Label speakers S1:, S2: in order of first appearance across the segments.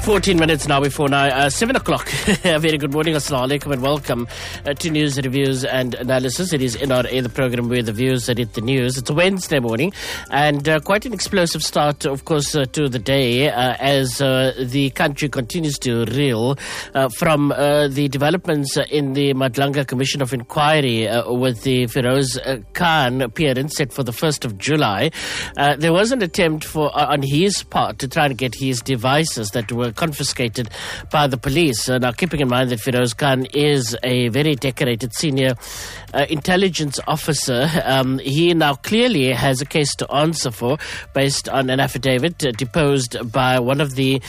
S1: 14 minutes now before 7 o'clock. A very good morning, assalamu alaikum, and welcome to News, Reviews and Analysis. It is NRA, the program where the views that hit the news. It's a Wednesday morning and quite an explosive start, of course, to the day as the country continues to reel from the developments in the Madlanga Commission of Inquiry with the Feroz Khan appearance set for the 1st of July. There was an attempt on his part to try and get his devices that were confiscated by the police. Now, keeping in mind that Feroz Khan is a very decorated senior intelligence officer, he now clearly has a case to answer for based on an affidavit deposed by one of the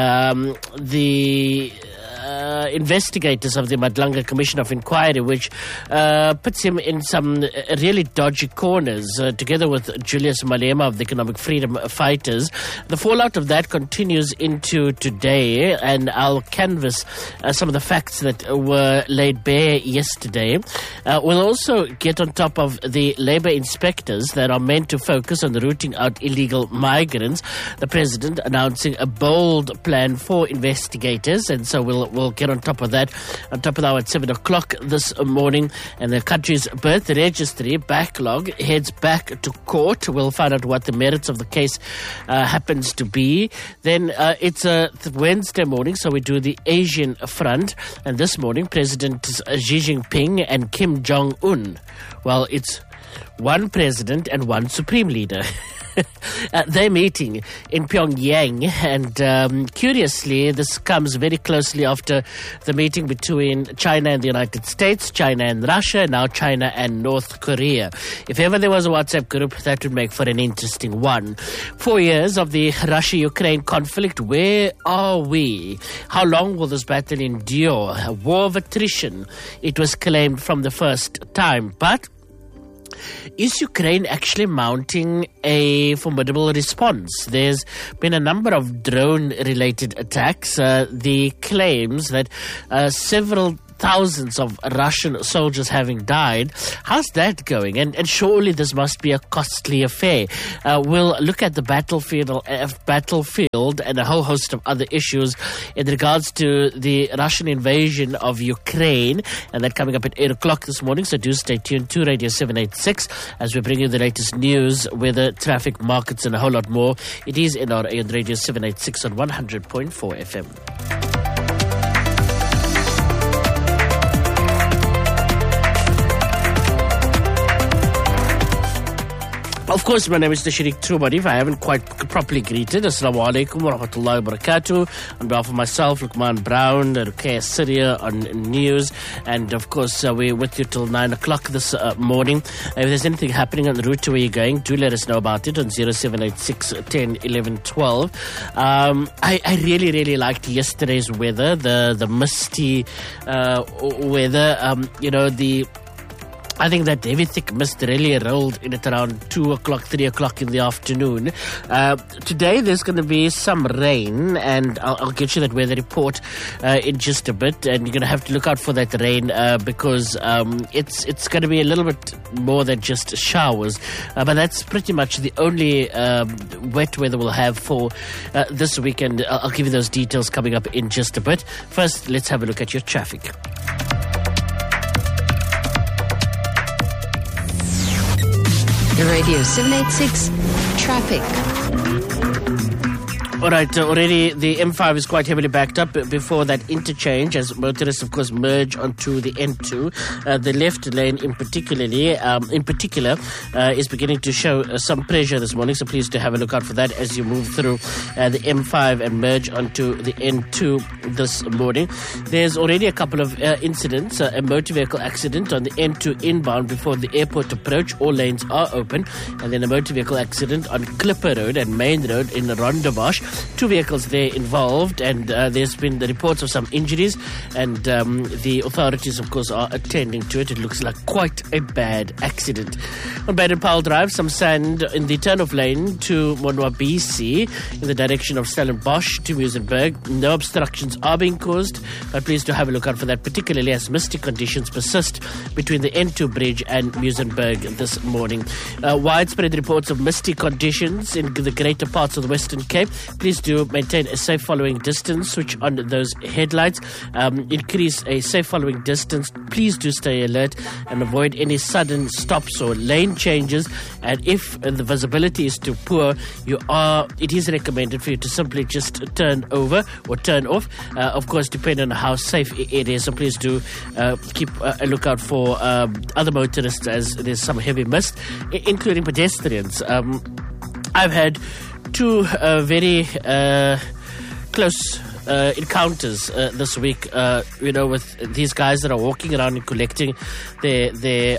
S1: investigators of the Madlanga Commission of Inquiry, which puts him in some really dodgy corners, together with Julius Malema of the Economic Freedom Fighters. The fallout of that continues into today, and I'll canvass some of the facts that were laid bare yesterday. We'll also get on top of the labour inspectors that are meant to focus on rooting out illegal migrants. The president announcing a bold plan for investigators, and so we'll get on top of that. On top of that, at 7 o'clock this morning, and the country's birth registry backlog heads back to court. We'll find out what the merits of the case happens to be. Then it's a Wednesday morning, so we do the Asian front. And this morning, Presidents Xi Jinping and Kim Jong-un. Well, it's one president and one supreme leader. They're meeting in Pyongyang, and curiously, this comes very closely after the meeting between China and the United States, China and Russia, now China and North Korea. If ever there was a WhatsApp group, that would make for an interesting one. 4 years of the Russia-Ukraine conflict, where are we? How long will this battle endure? A war of attrition, it was claimed from the first time, but is Ukraine actually mounting a formidable response? There's been a number of drone-related attacks. The claims that several thousands of Russian soldiers having died. How's that going? And surely this must be a costly affair. We'll look at the battlefield and a whole host of other issues in regards to the Russian invasion of Ukraine, and that coming up at 8 o'clock this morning. So do stay tuned to Radio 786 as we bring you the latest news, weather, traffic, markets, and a whole lot more. It is NRA on Radio 786 on 100.4 FM. Of course, my name is Tashriq Trubari. If I haven't quite properly greeted, Assalamu alaikum wa rahmatullahi wa barakatuh. On behalf of myself, Luqman Brown, Ruqayya Syria on news, and of course, we're with you till 9 o'clock this morning. If there's anything happening on the route to where you're going, do let us know about it on 0786 10 11 12. I really, really liked yesterday's weather, the misty weather. I think that heavy thick mist really rolled in at around 2 o'clock, 3 o'clock in the afternoon. Today there's going to be some rain, and I'll get you that weather report in just a bit. And you're going to have to look out for that rain because it's going to be a little bit more than just showers. But that's pretty much the only wet weather we'll have for this weekend. I'll give you those details coming up in just a bit. First, let's have a look at your traffic.
S2: Radio 786 Traffic.
S1: All right, already the M5 is quite heavily backed up before that interchange as motorists, of course, merge onto the N2. The left lane in particular is beginning to show some pressure this morning, so please do have a look out for that as you move through the M5 and merge onto the N2 this morning. There's already a couple of incidents, a motor vehicle accident on the N2 inbound before the airport approach. All lanes are open. And then a motor vehicle accident on Clipper Road and Main Road in Rondebosch. 2 vehicles there involved, and there's been the reports of some injuries, and the authorities, of course, are attending to it. It looks like quite a bad accident. On Baden-Powell Drive, some sand in the turn-off lane to Monwabisi in the direction of Stellenbosch to Muizenberg. No obstructions are being caused, but please do have a look out for that, particularly as misty conditions persist between the N2 bridge and Muizenberg this morning. Widespread reports of misty conditions in the greater parts of the Western Cape. Please do maintain a safe following distance. Switch on those headlights. Increase a safe following distance. Please do stay alert and avoid any sudden stops or lane changes. And if the visibility is too poor, it is recommended for you to simply just turn over or turn off. Of course, depending on how safe it is. So please do keep a lookout for other motorists as there's some heavy mist, including pedestrians. I've had two very close encounters this week, with these guys that are walking around and collecting their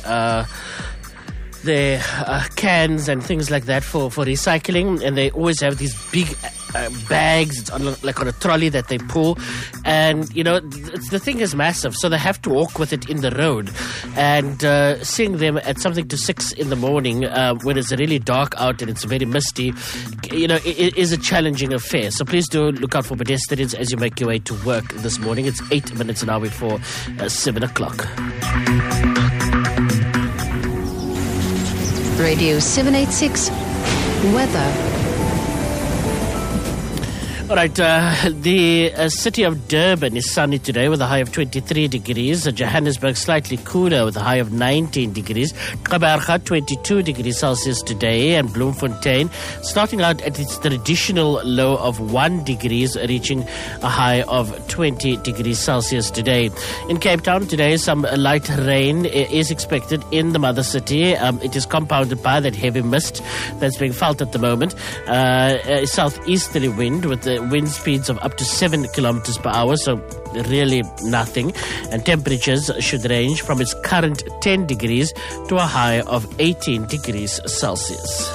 S1: cans and things like that for recycling, and they always have these big bags. It's on a trolley that they pull, and the thing is massive, so they have to walk with it in the road. And seeing them at something to 6 in the morning when it's really dark out and it's very misty, it is a challenging affair. So please do look out for pedestrians as you make your way to work this morning. It's 8 minutes now before 7 o'clock.
S2: Radio 786 weather.
S1: All right, the city of Durban is sunny today with a high of 23 degrees. Johannesburg slightly cooler with a high of 19 degrees. Gqeberha 22 degrees Celsius today, and Bloemfontein starting out at its traditional low of 1 degrees, reaching a high of 20 degrees Celsius today. In Cape Town today, some light rain is expected in the mother city. It is compounded by that heavy mist that's being felt at the moment. A southeasterly wind with the wind speeds of up to 7 kilometers per hour, so really nothing. And temperatures should range from its current 10 degrees to a high of 18 degrees Celsius.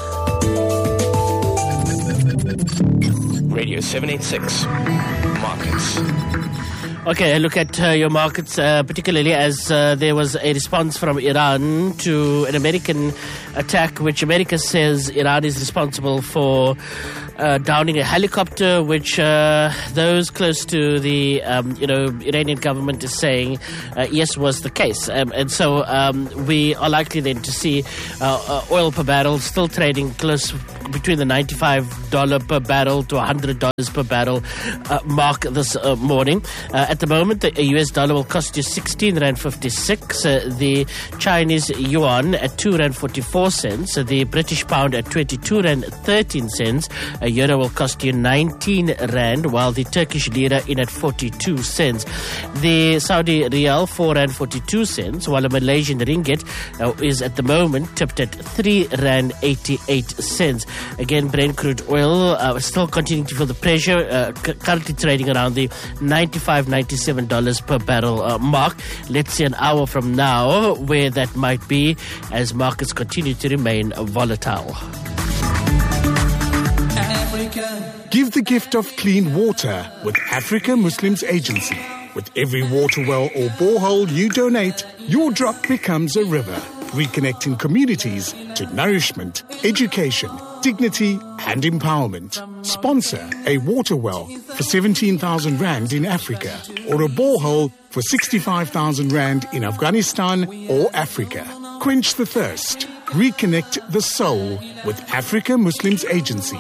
S3: Radio 786 Markets.
S1: Okay, look at your markets, particularly as there was a response from Iran to an American attack, which America says Iran is responsible for downing a helicopter, which those close to the Iranian government is saying yes was the case. And so we are likely then to see oil per barrel still trading close between the $95 per barrel to $100 per barrel mark this morning. At the moment, the US dollar will cost you 16 Rand 56, the Chinese yuan at 2 Rand 44 cents, the British pound at 22 Rand 13 cents, a euro will cost you 19 Rand, while the Turkish lira in at 42 cents. The Saudi riyal 4 Rand 42 cents, while a Malaysian ringgit is at the moment tipped at 3 Rand 88 cents. Again, Brent crude oil still continuing to feel the pressure, currently trading around the $95-97 per barrel mark. Let's see an hour from now where that might be as markets continue to remain volatile.
S4: Give the gift of clean water with Africa Muslims Agency. With every water well or borehole you donate, your drop becomes a river, reconnecting communities to nourishment, education, dignity and empowerment. Sponsor a water well for 17,000 Rand in Africa, or a borehole for 65,000 Rand in Afghanistan or Africa. Quench the thirst. Reconnect the soul with Africa Muslims Agency.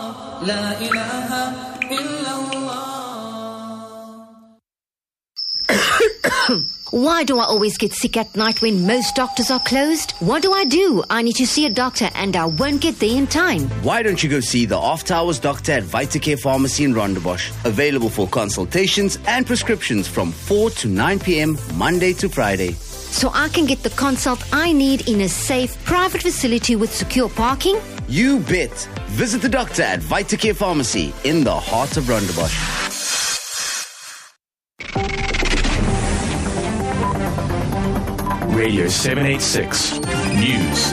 S5: Why do I always get sick at night when most doctors are closed? What do? I need to see a doctor and I won't get there in time.
S6: Why don't you go see the After Hours doctor at Vitacare Pharmacy in Rondebosch? Available for consultations and prescriptions from 4 to 9 p.m. Monday to Friday.
S5: So I can get the consult I need in a safe, private facility with secure parking?
S6: You bet. Visit the doctor at Vitacare Pharmacy in the heart of Rondebosch.
S3: Radio 786 News.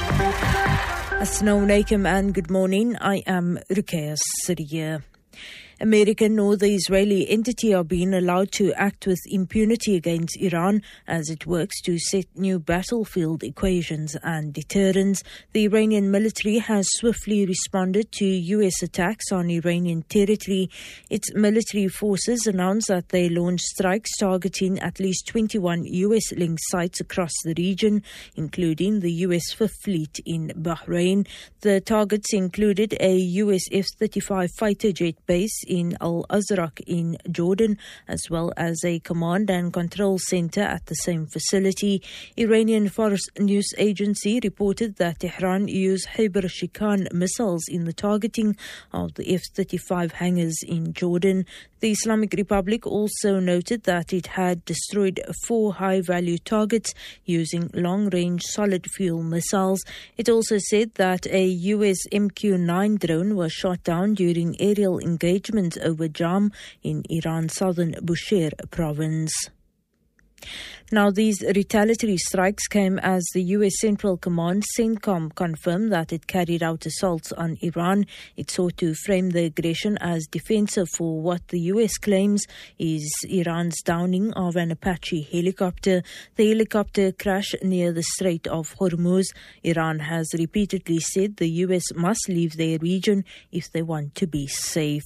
S7: Assalamu alaikum and good morning. I am Ruqayya Siddiqui. American nor the Israeli entity are being allowed to act with impunity against Iran as it works to set new battlefield equations and deterrence. The Iranian military has swiftly responded to U.S. attacks on Iranian territory. Its military forces announced that they launched strikes targeting at least 21 U.S.-linked sites across the region, including the U.S. Fifth Fleet in Bahrain. The targets included a U.S. F-35 fighter jet base in Al-Azraq in Jordan, as well as a command and control center at the same facility. Iranian Fars news agency reported that Tehran used Hypersonic missiles in the targeting of the F-35 hangars in Jordan. The Islamic Republic also noted that it had destroyed 4 high-value targets using long-range solid-fuel missiles. It also said that a U.S. MQ-9 drone was shot down during aerial engagements over Jam in Iran's southern Bushehr province. Now, these retaliatory strikes came as the U.S. Central Command, CENTCOM, confirmed that it carried out assaults on Iran. It sought to frame the aggression as defensive for what the U.S. claims is Iran's downing of an Apache helicopter. The helicopter crashed near the Strait of Hormuz. Iran has repeatedly said the U.S. must leave their region if they want to be safe.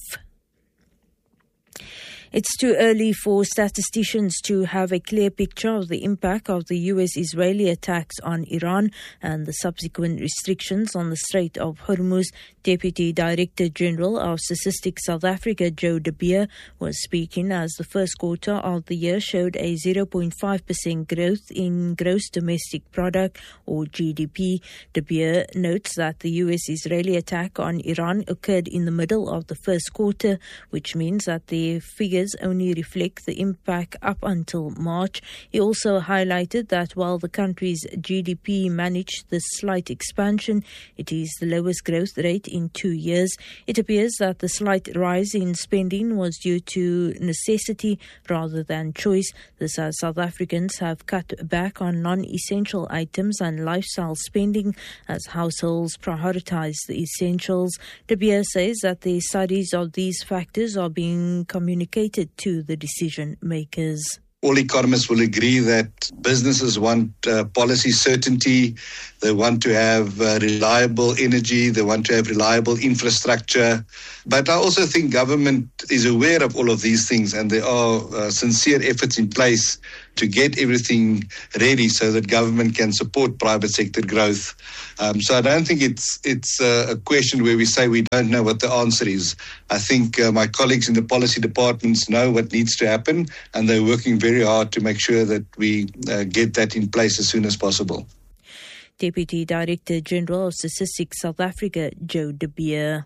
S7: It's too early for statisticians to have a clear picture of the impact of the U.S.-Israeli attacks on Iran and the subsequent restrictions on the Strait of Hormuz. Deputy Director General of Statistics South Africa, Joe De Beer, was speaking as the first quarter of the year showed a 0.5% growth in gross domestic product, or GDP. De Beer notes that the U.S.-Israeli attack on Iran occurred in the middle of the first quarter, which means that the figures only reflect the impact up until March. He also highlighted that while the country's GDP managed this slight expansion, it is the lowest growth rate in 2 years. It appears that the slight rise in spending was due to necessity rather than choice. This as South Africans have cut back on non-essential items and lifestyle spending as households prioritize the essentials. De Beer says that the studies of these factors are being communicated to the decision makers.
S8: All economists will agree that businesses want policy certainty, they want to have reliable energy, they want to have reliable infrastructure. But I also think government is aware of all of these things, and there are sincere efforts in place to get everything ready so that government can support private sector growth. So I don't think it's a question where we say we don't know what the answer is. I think my colleagues in the policy departments know what needs to happen, and they're working very hard to make sure that we get that in place as soon as possible.
S7: Deputy Director General of Statistics South Africa, Joe De Beer.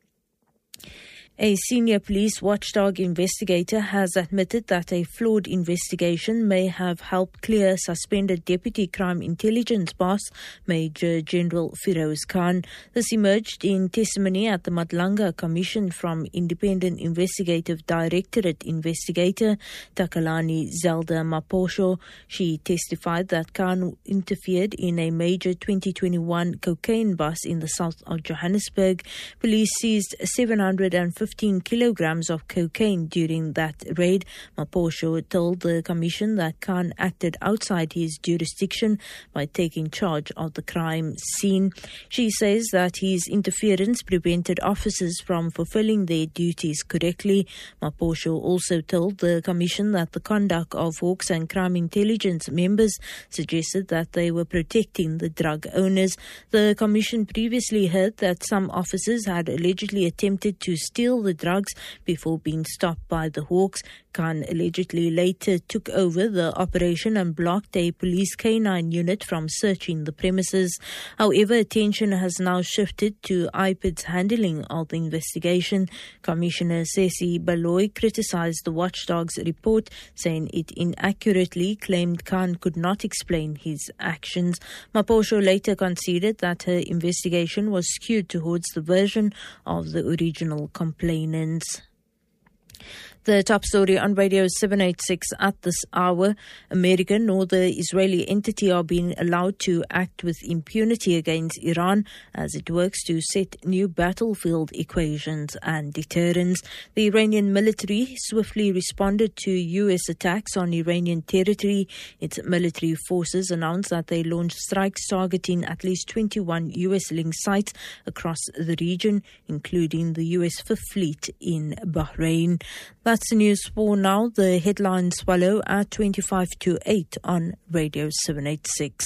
S7: A senior police watchdog investigator has admitted that a flawed investigation may have helped clear suspended Deputy Crime Intelligence Boss Major General Firoz Khan. This emerged in testimony at the Madlanga Commission from Independent Investigative Directorate investigator Takalani Zelda Maposho. She testified that Khan interfered in a major 2021 cocaine bust in the south of Johannesburg. Police seized 715 kilograms of cocaine during that raid. Maposho told the commission that Khan acted outside his jurisdiction by taking charge of the crime scene. She says that his interference prevented officers from fulfilling their duties correctly. Maposho also told the commission that the conduct of Hawks and Crime Intelligence members suggested that they were protecting the drug owners. The commission previously heard that some officers had allegedly attempted to steal the drugs before being stopped by the Hawks. Khan allegedly later took over the operation and blocked a police canine unit from searching the premises. However, attention has now shifted to IPID's handling of the investigation. Commissioner Sesi Baloy criticized the watchdog's report, saying it inaccurately claimed Khan could not explain his actions. Maposho later conceded that her investigation was skewed towards the version of the original complainants. The top story on Radio 786 at this hour. American nor the Israeli entity are being allowed to act with impunity against Iran as it works to set new battlefield equations and deterrence. The Iranian military swiftly responded to U.S. attacks on Iranian territory. Its military forces announced that they launched strikes targeting at least 21 U.S.-linked sites across the region, including the U.S. Fifth Fleet in Bahrain. That's the news for now. The headlines follow at 25 to 8 on Radio 786.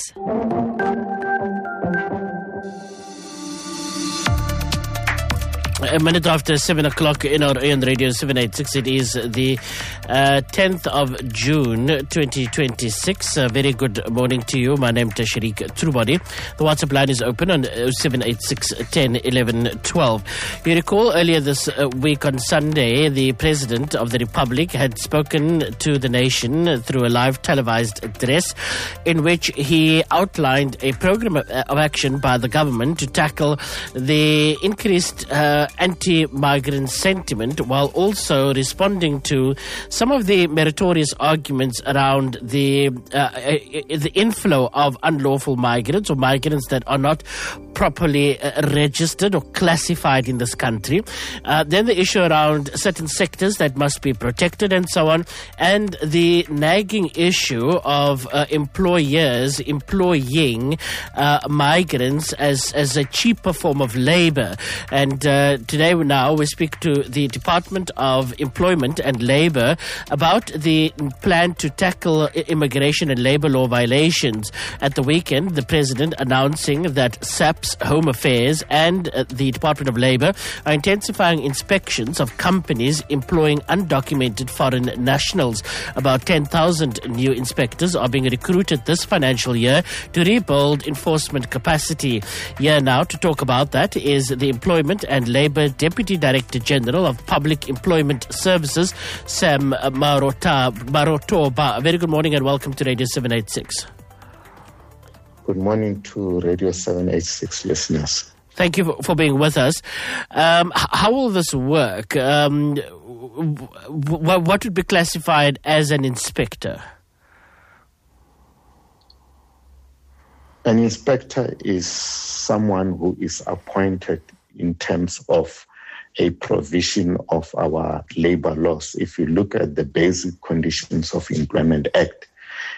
S1: A minute after 7 o'clock in our on Radio 786, it is the 10th of June 2026. A very good morning to you. My name is Tashrik Trubadi. The WhatsApp line is open on 786 10 11 12. You recall earlier this week on Sunday, the President of the Republic had spoken to the nation through a live televised address in which he outlined a program of action by the government to tackle the increased anti-migrant sentiment, while also responding to some of the meritorious arguments around the inflow of unlawful migrants or migrants that are not properly registered or classified in this country. Then the issue around certain sectors that must be protected and so on, and the nagging issue of employers employing migrants as a cheaper form of labor. And today now we speak to the Department of Employment and Labour about the plan to tackle immigration and labour law violations. At the weekend, the President announcing that SAPS, Home Affairs and the Department of Labour are intensifying inspections of companies employing undocumented foreign nationals. About 10,000 new inspectors are being recruited this financial year to rebuild enforcement capacity. Here now to talk about that is the Employment and Labour Deputy Director General of Public Employment Services, Sam Marotoba. Very good morning and welcome to Radio 786.
S9: Good morning to Radio 786 listeners.
S1: Thank you for being with us. How will this work? What would be classified as an inspector?
S9: An inspector is someone who is appointed in terms of a provision of our labor laws. If you look at the Basic Conditions of Employment Act,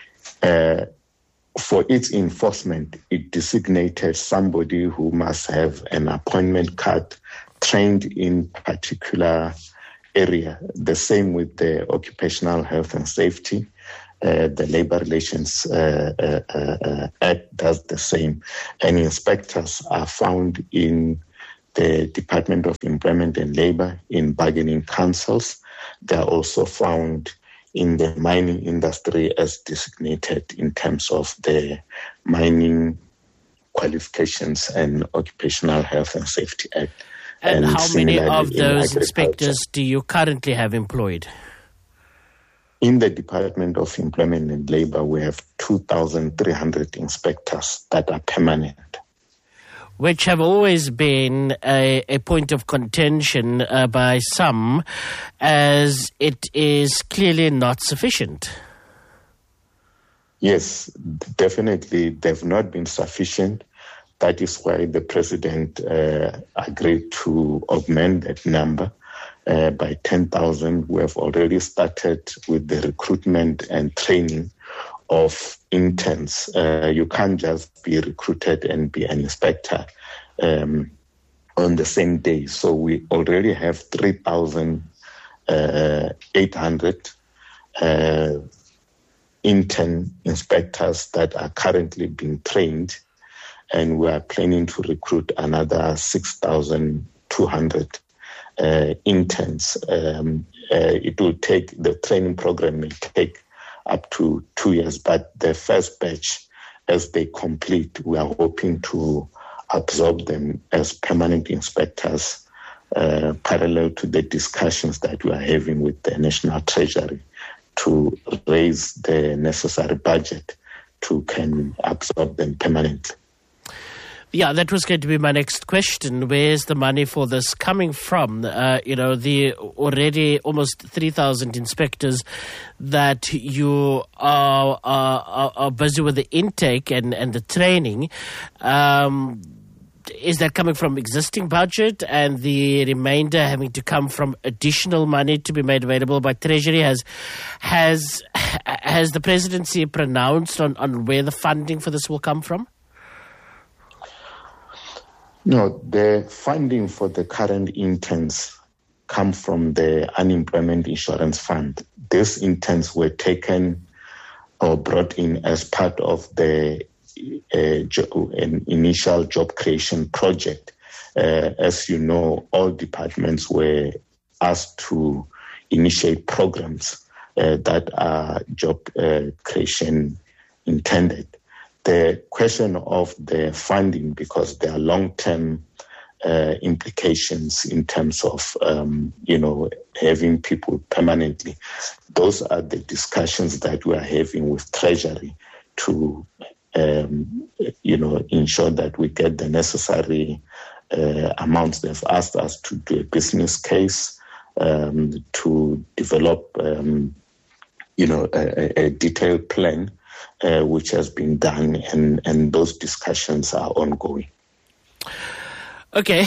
S9: for its enforcement, it designated somebody who must have an appointment card, trained in particular area. The same with the Occupational Health and Safety. The Labor Relations Act does the same. And inspectors are found in the Department of Employment and Labour, in bargaining councils. They are also found in the mining industry as designated in terms of the Mining Qualifications and Occupational Health and Safety Act.
S1: And how many of those inspectors do you currently have employed?
S9: In the Department of Employment and Labour, we have 2,300 inspectors that are permanent,
S1: which have always been a point of contention by some, as it is clearly not sufficient.
S9: Yes, definitely they've not been sufficient. That is why the President agreed to augment that number by 10,000. We have already started with the recruitment and training of interns. You can't just be recruited and be an inspector on the same day. So we already have 3,800 intern inspectors that are currently being trained, and we are planning to recruit another 6,200 interns. It will take, the training program may take up to 2 years, but the first batch, as they complete, we are hoping to absorb them as permanent inspectors, parallel to the discussions that we are having with the National Treasury to raise the necessary budget to can absorb them permanently.
S1: Yeah, that was going to be my next question. Where's the money for this coming from? The already almost 3,000 inspectors that you are busy with the intake and the training. Is that coming from existing budget and the remainder having to come from additional money to be made available by Treasury? Has the presidency pronounced on where the funding for this will come from?
S9: No, the funding for the current interns come from the Unemployment Insurance Fund. These interns were taken or brought in as part of the an initial job creation project. As you know, all departments were asked to initiate programs that are job creation intended. The question of the funding, because there are long-term implications in terms of, having people permanently. Those are the discussions that we are having with Treasury to ensure that we get the necessary amounts. They've asked us to do a business case, to develop, a detailed plan, which has been done, and those discussions are ongoing.
S1: Okay.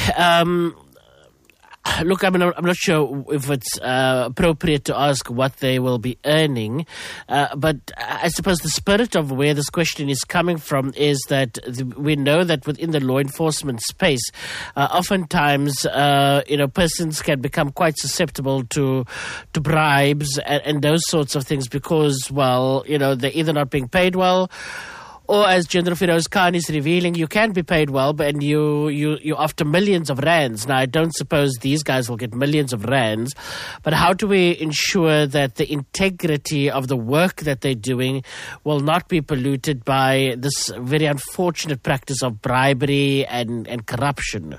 S1: Look, I'm not sure if it's appropriate to ask what they will be earning, but I suppose the spirit of where this question is coming from is that we know that within the law enforcement space, oftentimes, persons can become quite susceptible to bribes and those sorts of things because, they're either not being paid well, or as General Firoz Khan is revealing, you can be paid well, but you're after millions of rands. Now, I don't suppose these guys will get millions of rands, but how do we ensure that the integrity of the work that they're doing will not be polluted by this very unfortunate practice of bribery and corruption?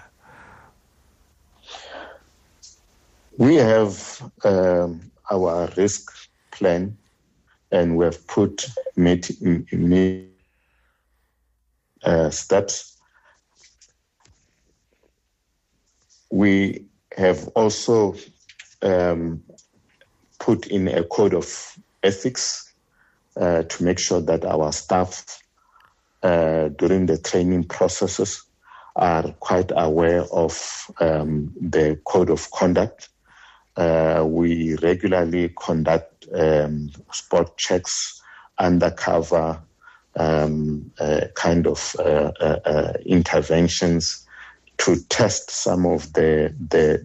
S9: We have our risk plan, and we have put steps. We have also put in a code of ethics to make sure that our staff during the training processes are quite aware of the code of conduct. We regularly conduct spot checks, undercover interventions to test some of the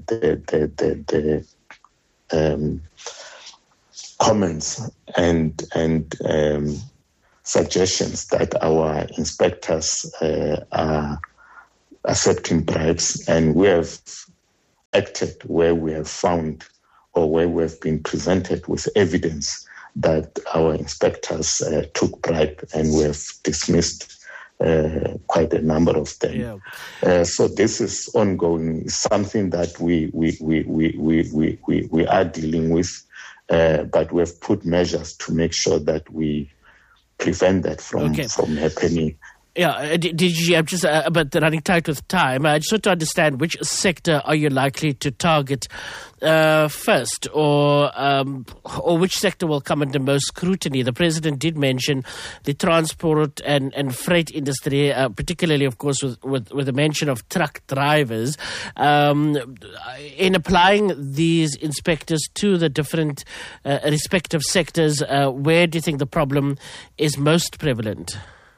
S9: comments and suggestions that our inspectors are accepting bribes, and we have acted where we have found or where we have been presented with evidence that our inspectors took bribe, and we have dismissed quite a number of them. Yeah. So this is ongoing. It's something that we are dealing with, but we have put measures to make sure that we prevent that from happening.
S1: Yeah, DG, I'm just about running tight with time. I just want to understand which sector are you likely to target first, or which sector will come under most scrutiny? The President did mention the transport and freight industry, particularly, of course, with the mention of truck drivers. In applying these inspectors to the different respective sectors, where do you think the problem is most prevalent?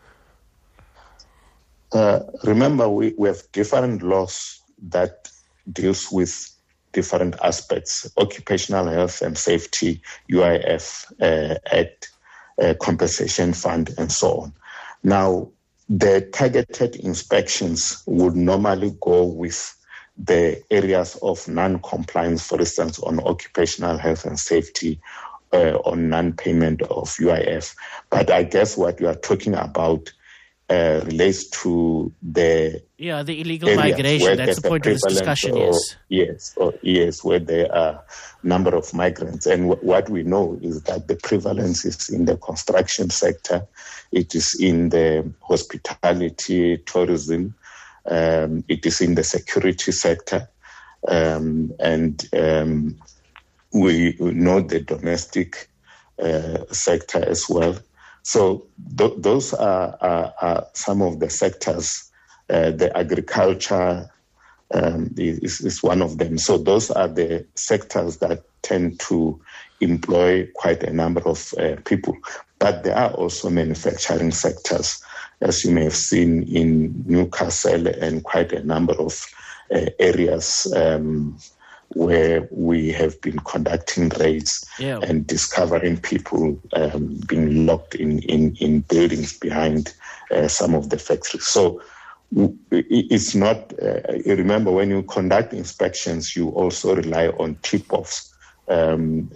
S9: Remember, we have different laws that deals with different aspects: occupational health and safety, UIF Act, compensation fund, and so on. Now, the targeted inspections would normally go with the areas of non-compliance, for instance, on occupational health and safety, on non-payment of UIF. But I guess what you are talking about relates to the
S1: illegal migration. That's the point of this discussion.
S9: Yes, where there are number of migrants, and what we know is that the prevalence is in the construction sector, it is in the hospitality, tourism, It is in the security sector. And we know the domestic sector as well. So those are some of the sectors. The agriculture is one of them. So those are the sectors that tend to employ quite a number of people. But there are also manufacturing sectors, as you may have seen in Newcastle and quite a number of areas where we have been conducting raids and discovering people being locked in buildings behind some of the factories. So it's not, remember, when you conduct inspections, you also rely on tip-offs. And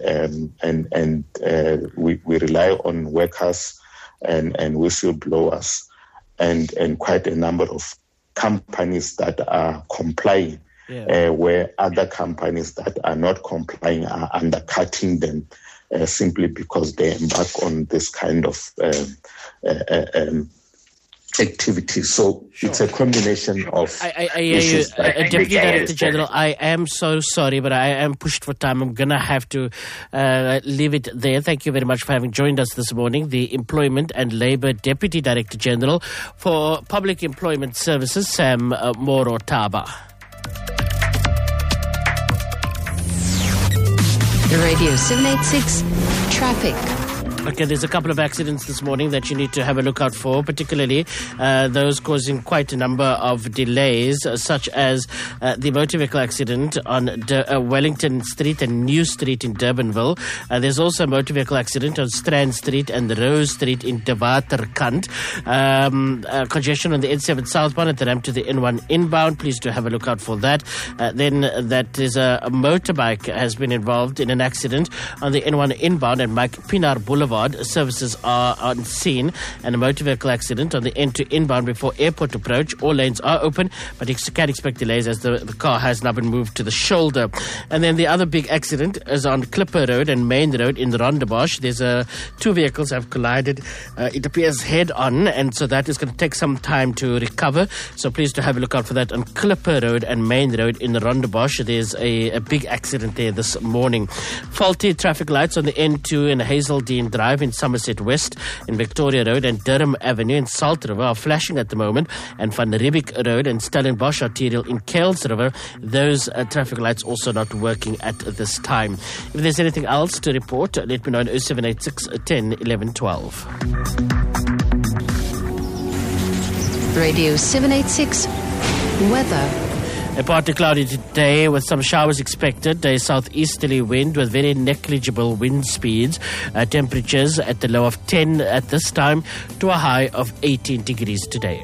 S9: we rely on workers and whistleblowers and quite a number of companies that are complying, where other companies that are not complying are undercutting them simply because they embark on this kind of activity. So it's a combination of issues.
S1: Deputy Director General, I am so sorry, but I am pushed for time. I'm going to have to leave it there. Thank you very much for having joined us this morning. The Employment and Labour Deputy Director General for Public Employment Services, Sam Morotaba.
S2: Radio 786 Traffic.
S1: Okay, there's a couple of accidents this morning that you need to have a look out for, particularly those causing quite a number of delays, such as the motor vehicle accident on Wellington Street and New Street in Durbanville. There's also a motor vehicle accident on Strand Street and Rose Street in De Waterkant. Congestion on the N7 southbound at the ramp to the N1 inbound. Please do have a look out for that. Then that is a motorbike has been involved in an accident on the N1 inbound at Mike Pinar Boulevard. Services are on scene, and a motor vehicle accident on the N2 inbound before airport approach. All lanes are open, but you can expect delays as the car has now been moved to the shoulder. And then the other big accident is on Clipper Road and Main Road in Rondebosch. There's two vehicles have collided, it appears head on, and so that is going to take some time to recover. So please do have a look out for that on Clipper Road and Main Road in Rondebosch. There's a big accident there this morning. Faulty traffic lights on the N2 and Hazeldean Drive in Somerset West, in Victoria Road and Durham Avenue in Salt River are flashing at the moment, and Van Riebeek Road and Stellenbosch arterial in Kells River, those traffic lights also not working at this time. If there's anything else to report, let me know on 0786 10 11 12.
S2: Radio 786 Weather.
S1: A partly cloudy today with some showers expected. A southeasterly wind with very negligible wind speeds. Temperatures at the low of 10 at this time to a high of 18 degrees today.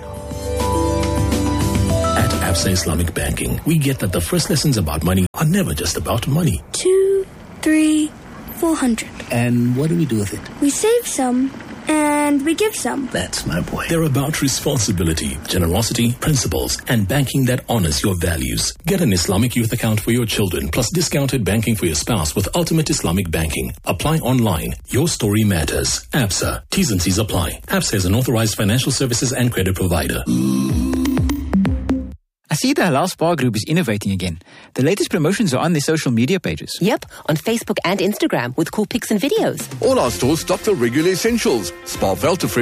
S10: At Absa Islamic Banking, we get that the first lessons about money are never just about money.
S11: 2, 3, 400.
S10: And what do we do with it?
S11: We save some. And we give some.
S10: That's my boy. They're about responsibility, generosity, principles, and banking that honors your values. Get an Islamic youth account for your children, plus discounted banking for your spouse with Ultimate Islamic Banking. Apply online. Your story matters. ABSA. T's and C's apply. ABSA is an authorized financial services and credit provider.
S12: I see the Halal Spa Group is innovating again. The latest promotions are on their social media pages.
S13: Yep, on Facebook and Instagram with cool pics and videos.
S14: All our stores stock the regular essentials. Spa Veltafresh